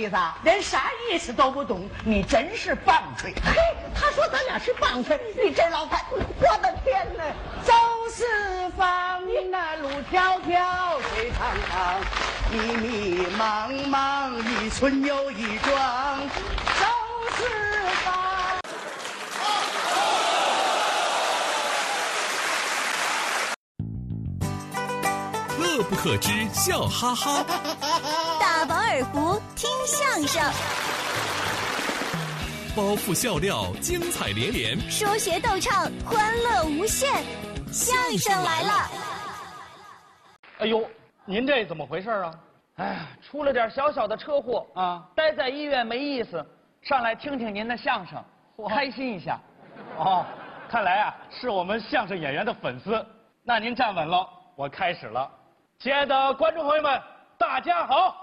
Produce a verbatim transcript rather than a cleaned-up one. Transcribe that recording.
意思啊？ 连啥意思都不懂，你真是棒槌！ 嘿，他说咱俩是棒槌，你这老太，我的天哪！ 走四方，那路迢迢，水长长，迷迷茫茫，一村又一庄，走四方。 乐不可支，笑哈哈。 大饱耳福，听相声。 包袱笑料，精彩连连。 说学逗唱，欢乐无限。相声来了！ 哎呦，您这怎么回事啊？哎呀，出了点小小的车祸啊，待在医院没意思，上来听听您的相声，开心一下。 哦，看来啊是我们相声演员的粉丝。那您站稳了，我开始了。亲爱的观众朋友们，大家好！